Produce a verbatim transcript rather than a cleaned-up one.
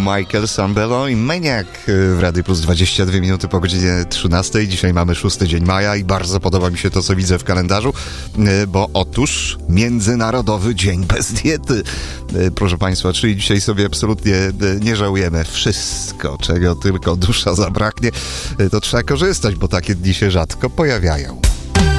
Michael Sambello i Maniac w Radiu Plus. Dwadzieścia dwie minuty po godzinie trzynastej. Dzisiaj mamy szósty dzień maja i bardzo podoba mi się to, co widzę w kalendarzu, bo otóż Międzynarodowy Dzień Bez Diety. Proszę Państwa, czyli dzisiaj sobie absolutnie nie żałujemy. Wszystko, czego tylko dusza zabraknie, to trzeba korzystać, bo takie dni się rzadko pojawiają.